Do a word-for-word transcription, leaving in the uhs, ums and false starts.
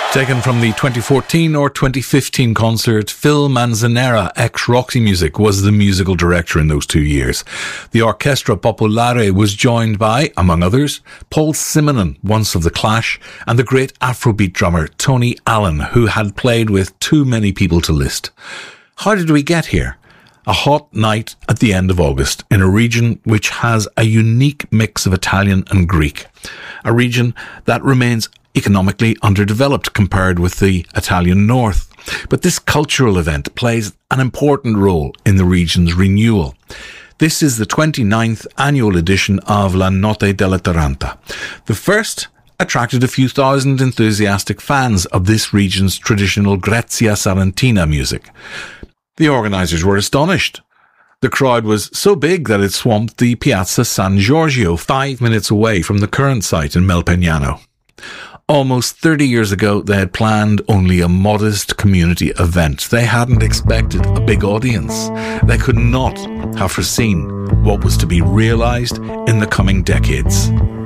Taken from the twenty fourteen or twenty fifteen concert, Phil Manzanera, ex-Roxy Music, was the musical director in those two years. The Orchestra Popolare was joined by, among others, Paul Simonon, once of The Clash, and the great Afrobeat drummer Tony Allen, who had played with too many people to list. How did we get here? A hot night at the end of August in a region which has a unique mix of Italian and Greek. A region that remains economically underdeveloped compared with the Italian north. But this cultural event plays an important role in the region's renewal. This is the twenty-ninth annual edition of La Notte della Taranta. The first attracted a few thousand enthusiastic fans of this region's traditional Grazia Sarantina music. The organisers were astonished. The crowd was so big that it swamped the Piazza San Giorgio, five minutes away from the current site in Melpignano. Almost thirty years ago, they had planned only a modest community event. They hadn't expected a big audience. They could not have foreseen what was to be realised in the coming decades.